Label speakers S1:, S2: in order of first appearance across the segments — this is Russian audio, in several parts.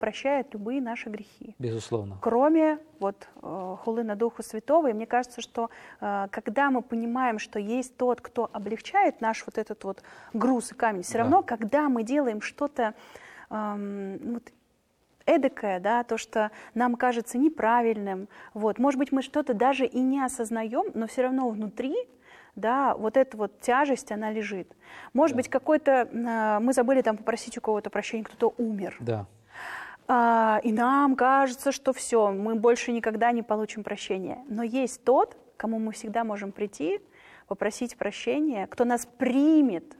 S1: прощает любые наши грехи.
S2: Безусловно.
S1: Кроме хулы на Духа Святого. И мне кажется, что когда мы понимаем, что есть тот, кто облегчает наш вот этот вот груз и камень, все равно, когда мы делаем что-то эдакое, да, то, что нам кажется неправильным, может быть, мы что-то даже и не осознаем, но все равно внутри, да, вот эта вот тяжесть, она лежит. Может быть, мы забыли там попросить у кого-то прощения, кто-то умер.
S2: Да.
S1: И нам кажется, что все, мы больше никогда не получим прощения. Но есть тот, к кому мы всегда можем прийти, попросить прощения, кто нас примет,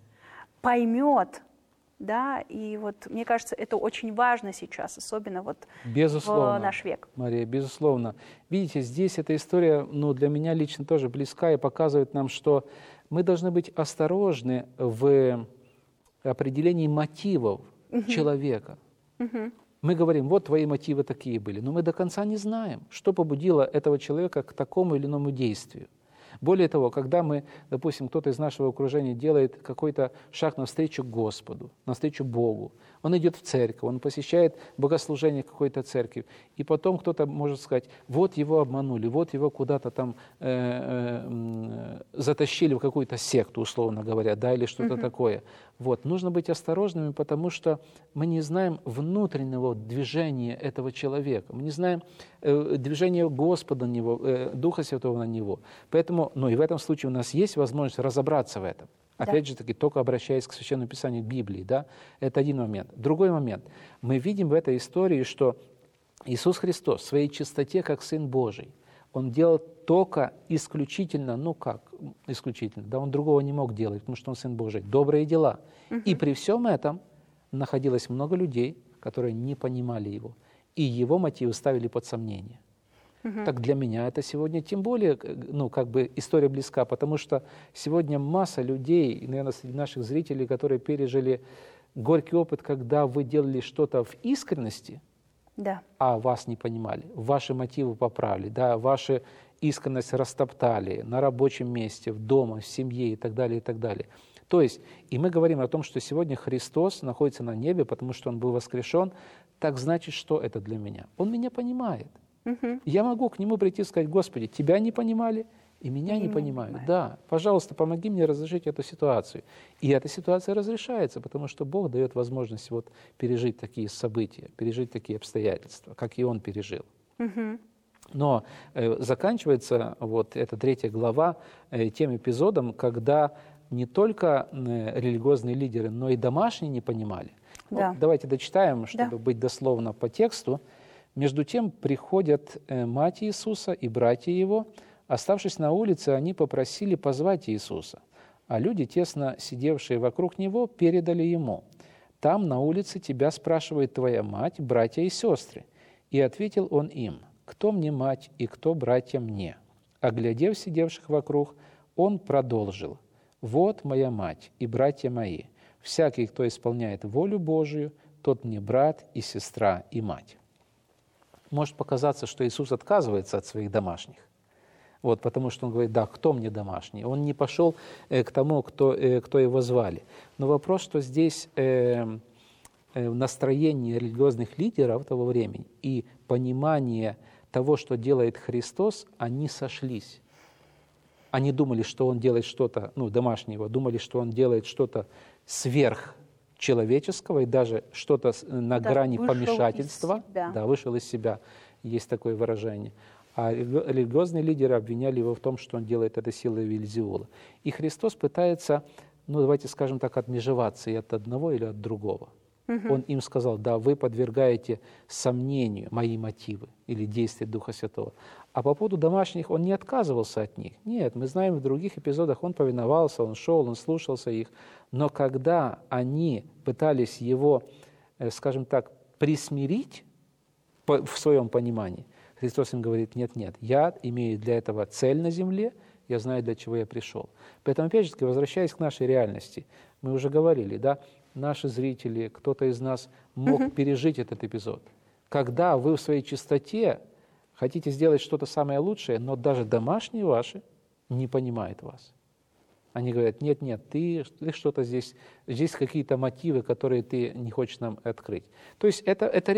S1: поймет. Да, и мне кажется, это очень важно сейчас, особенно
S2: безусловно,
S1: в наш век.
S2: Мария, безусловно. Видите, здесь эта история, для меня лично тоже близка и показывает нам, что мы должны быть осторожны в определении мотивов человека. Мы говорим, вот твои мотивы такие были, но мы до конца не знаем, что побудило этого человека к такому или иному действию. Более того, когда мы, допустим, кто-то из нашего окружения делает какой-то шаг навстречу Господу, навстречу Богу, он идет в церковь, он посещает богослужение какой-то церкви, и потом кто-то может сказать, вот его обманули, вот его куда-то там затащили в какую-то секту, условно говоря, да, или что-то такое. Нужно быть осторожными, потому что мы не знаем внутреннего движения этого человека, мы не знаем движения Господа на него, Духа Святого на него. Поэтому, и в этом случае у нас есть возможность разобраться в этом. Опять же таки, только обращаясь к Священному Писанию, к Библии, да, это один момент. Другой момент. Мы видим в этой истории, что Иисус Христос в своей чистоте, как Сын Божий, Он делал только исключительно, исключительно, да, Он другого не мог делать, потому что Он Сын Божий, добрые дела. И при всем этом находилось много людей, которые не понимали Его, и Его мотивы ставили под сомнение. Так для меня это сегодня тем более, история близка, потому что сегодня масса людей, наверное, среди наших зрителей, которые пережили горький опыт, когда вы делали что-то в искренности, а вас не понимали, ваши мотивы поправили, да, вашу искренность растоптали на рабочем месте, дома, в семье и так далее, и так далее. То есть, и мы говорим о том, что сегодня Христос находится на небе, потому что Он был воскрешен, так значит, что это для меня? Он меня понимает. Я могу к Нему прийти и сказать, Господи, Тебя не понимали, и меня не понимают. Да, пожалуйста, помоги мне разрешить эту ситуацию. И эта ситуация разрешается, потому что Бог дает возможность пережить такие события, пережить такие обстоятельства, как и Он пережил. Но заканчивается эта 3 глава тем эпизодом, когда не только религиозные лидеры, но и домашние не понимали. Давайте дочитаем, чтобы быть дословно по тексту. Между тем приходят мать Иисуса и братья Его. Оставшись на улице, они попросили позвать Иисуса, а люди, тесно сидевшие вокруг Него, передали Ему. «Там, на улице, тебя спрашивает твоя мать, братья и сестры». И ответил Он им, «Кто мне мать и кто братья мне?» Оглядев сидевших вокруг, Он продолжил, «Вот моя мать и братья мои. Всякий, кто исполняет волю Божию, тот мне брат и сестра и мать». Может показаться, что Иисус отказывается от своих домашних, потому что Он говорит, да, кто мне домашний? Он не пошел к тому, кто Его звали. Но вопрос, что здесь настроение религиозных лидеров того времени и понимание того, что делает Христос, они сошлись. Они думали, что Он делает что-то, домашнего, думали, что Он делает что-то сверхчеловеческого и даже что-то на грани помешательства. Вышел из себя, есть такое выражение. А религиозные лидеры обвиняли Его в том, что Он делает это силой Вельзевула. И Христос пытается, давайте скажем так, отмежеваться и от одного или от другого. Он им сказал, да, вы подвергаете сомнению мои мотивы или действия Духа Святого. А по поводу домашних Он не отказывался от них. Нет, мы знаем, в других эпизодах Он повиновался, Он шел, Он слушался их. Но когда они пытались Его, скажем так, присмирить в своем понимании, Христос им говорит, нет, я имею для этого цель на земле, я знаю, для чего я пришел. Поэтому, опять же, возвращаясь к нашей реальности, мы уже говорили, да, наши зрители, кто-то из нас мог пережить этот эпизод. Когда вы в своей чистоте хотите сделать что-то самое лучшее, но даже домашние ваши не понимают вас. Они говорят, нет, ты что-то здесь какие-то мотивы, которые ты не хочешь нам открыть. То есть это